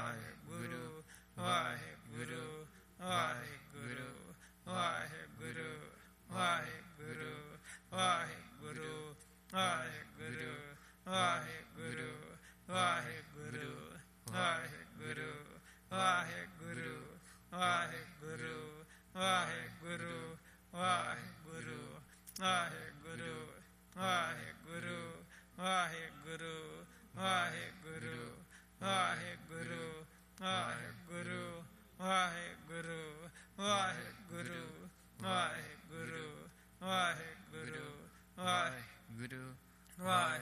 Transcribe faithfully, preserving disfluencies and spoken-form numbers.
Waheguru Waheguru Waheguru Waheguru Waheguru Waheguru Waheguru Waheguru Waheguru Waheguru Waheguru Waheguru Waheguru Waheguru Waheguru Waheguru Waheguru Waheguru Waheguru